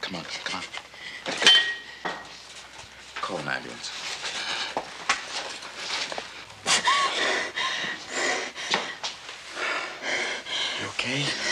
Come on, come on. Call an ambulance. You okay?